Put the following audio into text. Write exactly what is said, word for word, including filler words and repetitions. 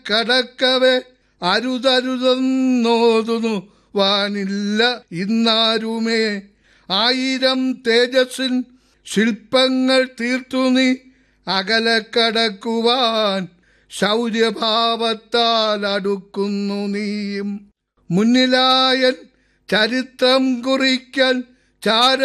കടക്കവേ അരുതരുതെന്നോതുന്നു വാനില്ല ഇന്നാരുമേ. ആയിരം തേജസ്സിൻ ശില്പങ്ങൾ തീർത്തു നീ അകലെ കടക്കുവാൻ ശൗര്യഭാവത്താൽ അടുക്കുന്നു നീയും. മുന്നിലായൻ ചരിത്രം കുറിക്കാൻ ചാര